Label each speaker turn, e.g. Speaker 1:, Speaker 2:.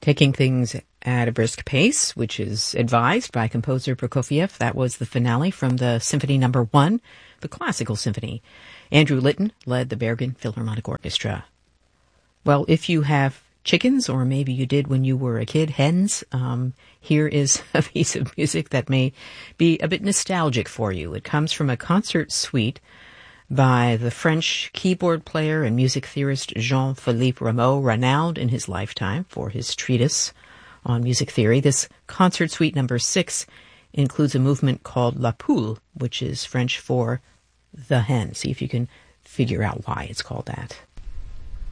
Speaker 1: Taking things at a brisk pace, which is advised by composer Prokofiev. That was the finale from the Symphony No. 1, the classical symphony. Andrew Litton led the Bergen Philharmonic Orchestra. Well, if you have chickens, or maybe you did when you were a kid, hens, here is a piece of music that may be a bit nostalgic for you. It comes from a concert suite by the French keyboard player and music theorist Jean-Philippe Rameau, renowned in his lifetime for his treatise on music theory. This concert suite number 6 includes a movement called La Poule, which is French for the hen. See if you can figure out why it's called that.